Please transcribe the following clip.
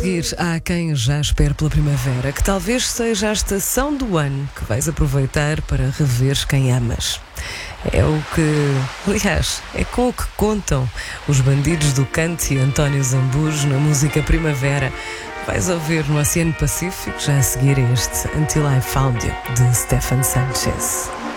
seguir, há quem já espere pela primavera, que talvez seja a estação do ano que vais aproveitar para reveres quem amas. Aliás, é com o que contam os Bandidos do Canto e António Zambujo na música Primavera. Vais ouvir no Oceano Pacífico, já a seguir este Until I Found You, de Stefan Sanchez.